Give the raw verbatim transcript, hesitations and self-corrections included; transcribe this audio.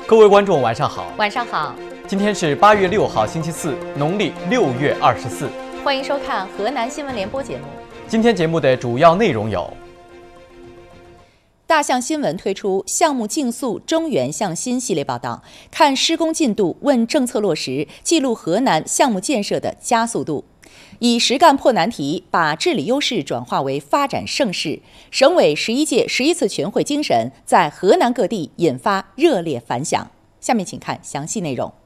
各位观众，晚上好。 晚上好。 今天是八月六号，星期四，农历六月二十四。 欢迎收看河南新闻联播节目。 今天节目的主要内容有： 大象新闻推出项目竞速中原向新系列报道，看施工进度，问政策落实，记录河南项目建设的加速度。以实干破难题，把治理优势转化为发展盛世。省委十一届十一次全会精神在河南各地引发热烈反响。下面请看详细内容。